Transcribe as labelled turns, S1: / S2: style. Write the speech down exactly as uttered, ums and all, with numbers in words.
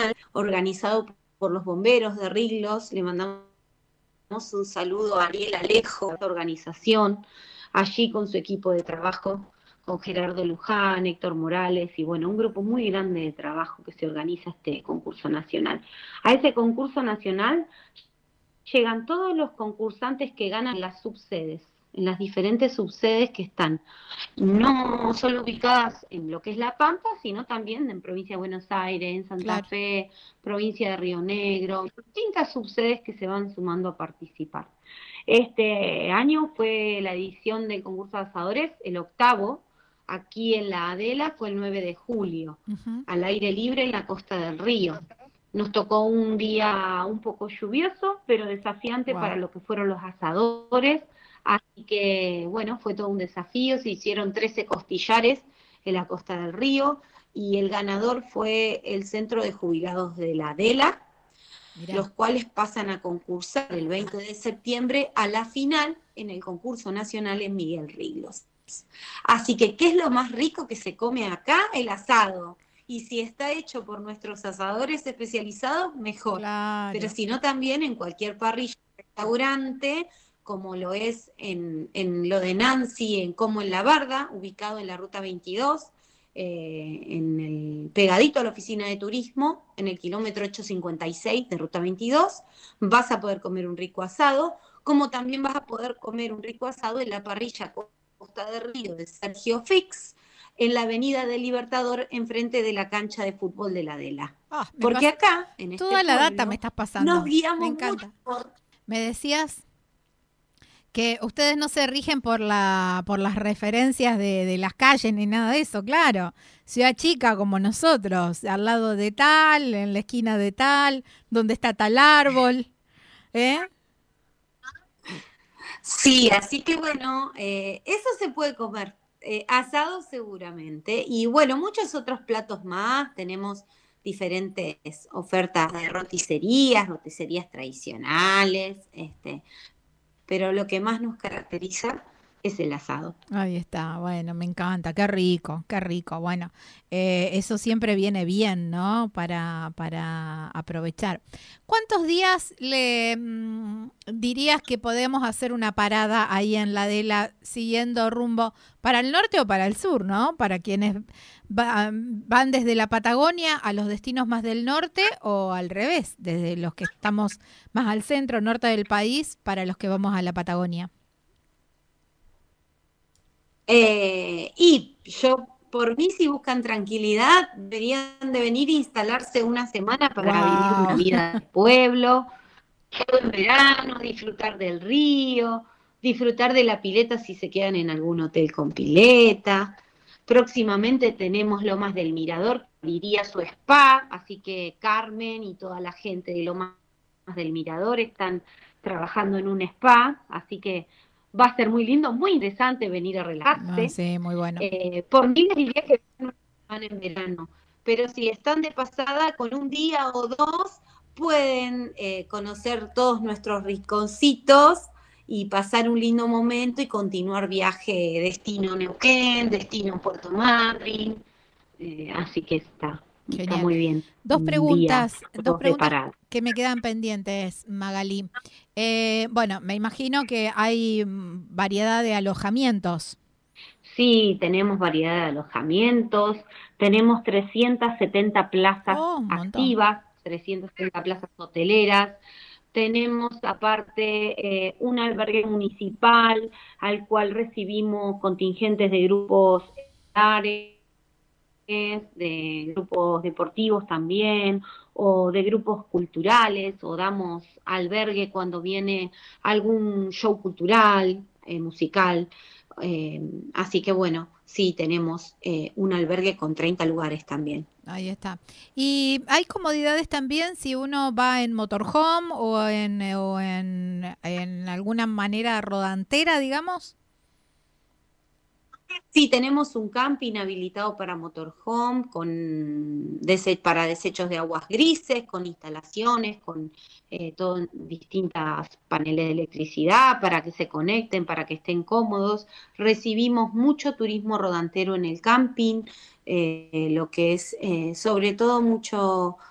S1: organizado por los bomberos de Riglos. Le mandamos un saludo a Ariel Alejo, la organización, allí con su equipo de trabajo, con Gerardo Luján, Héctor Morales, y bueno, un grupo muy grande de trabajo que se organiza este concurso nacional. A ese concurso nacional llegan todos los concursantes que ganan las subsedes, en las diferentes subsedes que están no solo ubicadas en lo que es La Pampa, sino también en provincia de Buenos Aires, en Santa
S2: Claro.
S1: Fe, provincia de Río Negro, distintas subsedes que se van sumando a participar. Este año fue la edición del concurso de asadores, el octavo, aquí en la Adela fue el nueve de julio,
S2: Uh-huh.
S1: al aire libre en la costa del río. Nos tocó un día un poco lluvioso, pero desafiante para
S2: Wow.
S1: lo que fueron los asadores. Así que, bueno, fue todo un desafío. Se hicieron trece costillares en la costa del río y el ganador fue el Centro de Jubilados de la Adela,
S2: Mirá.
S1: los cuales pasan a concursar el veinte de septiembre a la final en el concurso nacional en Miguel Riglos. Así que, ¿qué es lo más rico que se come acá? El asado. Y si está hecho por nuestros asadores especializados, mejor. Pero
S2: Claro.
S1: si no, también en cualquier parrilla, restaurante, como lo es en, en lo de Nancy, en Como en la Barda, ubicado en la ruta veintidós, eh, en el, pegadito a la oficina de turismo, en el kilómetro ochocientos cincuenta y seis de ruta veintidós, vas a poder comer un rico asado, como también vas a poder comer un rico asado en la parrilla Costa del Río de Sergio Fix, en la avenida del Libertador, enfrente de la cancha de fútbol de la Adela.
S2: Ah, me
S1: Porque
S2: pas-
S1: acá, en este
S2: toda la data me
S1: pueblo,
S2: estás
S1: nos
S2: pasando. Me
S1: guiamos mucho
S2: encanta.
S1: por...
S2: Me decías que ustedes no se rigen por la por las referencias de, de las calles ni nada de eso, claro. Ciudad chica como nosotros, al lado de tal, en la esquina de tal, donde está tal árbol, ¿eh?
S1: Sí, así que bueno, eh, eso se puede comer. Eh, asado seguramente. Y bueno, muchos otros platos más. Tenemos diferentes ofertas de roticerías, roticerías tradicionales, este, pero lo que más nos caracteriza es el asado.
S2: Ahí está, bueno, me encanta, qué rico, qué rico. Bueno, eh, eso siempre viene bien, ¿no? Para, para aprovechar. ¿Cuántos días le mm, dirías que podemos hacer una parada ahí en la de la siguiendo rumbo para el norte o para el sur, ¿no? Para quienes va- van desde la Patagonia a los destinos más del norte o al revés, desde los que estamos más al centro, norte del país, para los que vamos a la Patagonia.
S1: Eh, y yo, por mí, si buscan tranquilidad, deberían de venir a instalarse una semana para vivir una
S2: Wow.
S1: vida de pueblo, todo en verano, disfrutar del río, disfrutar de la pileta si se quedan en algún hotel con pileta. Próximamente tenemos Lomas del Mirador, que abriría su spa, así que Carmen y toda la gente de Lomas del Mirador están trabajando en un spa, así que va a ser muy lindo, muy interesante venir a
S2: Ah,
S1: relajarse.
S2: sí, muy bueno.
S1: Eh, por mí les diría que van en verano, pero si están de pasada con un día o dos, pueden eh, conocer todos nuestros rinconcitos y pasar un lindo momento y continuar viaje destino Neuquén, destino Puerto Madryn, eh, así que está, está
S2: Genial.
S1: muy bien,
S2: Dos
S1: días
S2: preguntas, dos
S1: dos de
S2: preguntas
S1: parada.
S2: que me quedan pendientes, Magalí. Eh, bueno, me imagino que hay mm, variedad de alojamientos.
S1: Sí, tenemos variedad de alojamientos, tenemos trescientas setenta plazas
S2: Oh, un montón.
S1: activas, trescientas setenta plazas hoteleras, tenemos aparte eh, un albergue municipal al cual recibimos contingentes de grupos escolares, de grupos deportivos también, o de grupos culturales, o damos albergue cuando viene algún show cultural, eh, musical. Eh, así que bueno, sí, tenemos eh, un albergue con treinta lugares también.
S2: Ahí está. ¿Y hay comodidades también si uno va en motorhome o en, eh, o en, en alguna manera rodantera, digamos?
S1: Sí, tenemos un camping habilitado para motorhome, con dese- para desechos de aguas grises, con instalaciones, con eh, todo, distintas paneles de electricidad para que se conecten, para que estén cómodos. Recibimos mucho turismo rodantero en el camping, eh, lo que es eh, sobre todo mucho